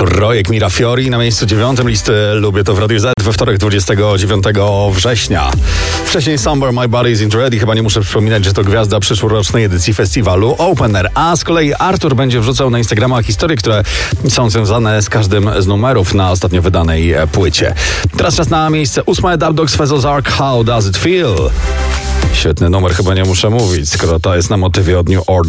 Trojek Mirafiori na miejscu 9 listy Lubię to w Radiu Z we wtorek 29 września. Wcześniej Somewhere My Body Isn't Ready. Chyba nie muszę przypominać, że to gwiazda przyszłorocznej edycji festiwalu Open Air. A z kolei Artur będzie wrzucał na Instagrama historie, które są związane z każdym z numerów na ostatnio wydanej płycie. Teraz czas na miejsce 8. Dub Dogs Fezos Ark How Does It Feel? Świetny numer, chyba nie muszę mówić, skoro to jest na motywie od New Order.